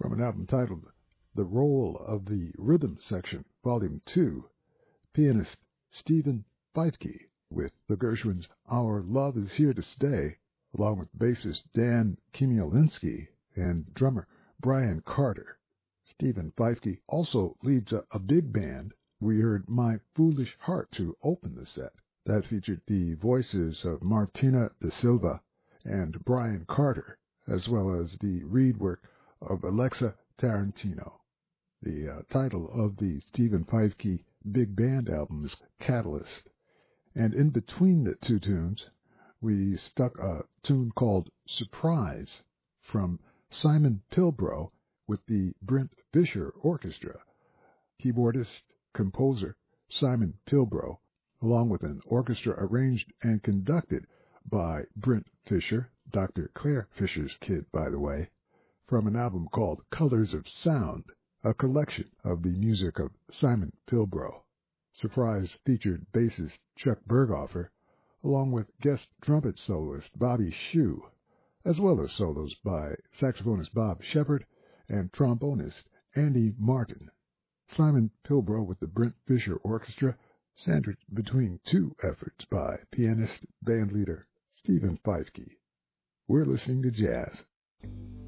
from an album titled The Role of the Rhythm Section, Volume 2, pianist Stephen Feifke with the Gershwins' Our Love Is Here to Stay, along with bassist Dan Chmielinski and drummer Brian Carter. Stephen Feifke also leads a big band. We heard My Foolish Heart to open the set. That featured the voices of Martina da Silva and Brian Carter, as well as the reed work of Alexa Tarantino. The title of the Stephen Feifke Big Band album is Catalyst. And in between the two tunes, we stuck a tune called Surprise from Simon Pilbrow with the Brent Fisher Orchestra. Keyboardist, composer Simon Pilbrow, along with an orchestra arranged and conducted by Brent Fisher, Dr. Claire Fisher's kid, by the way, from an album called Colors of Sound, a collection of the music of Simon Pilbrow. Surprise featured bassist Chuck Berghofer, along with guest trumpet soloist Bobby Shew, as well as solos by saxophonist Bob Shepard and trombonist Andy Martin. Simon Pilbrow with the Brent Fisher Orchestra, sandwiched between two efforts by pianist bandleader Stephen Feifke. We're listening to jazz.